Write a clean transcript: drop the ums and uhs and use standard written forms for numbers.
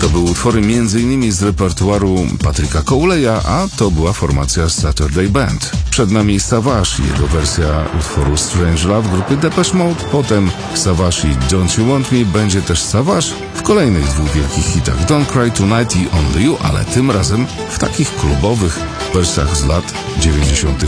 To były utwory m.in. z repertuaru Patryka Cowley'a, a to była formacja Saturday Band. Przed nami Savage i jego wersja utworu Strange Love grupy Depeche Mode, potem Savage i Don't You Want Me, będzie też Savage w kolejnych dwóch wielkich hitach Don't Cry Tonight i Only You, ale tym razem w takich klubowych wersjach z lat 90.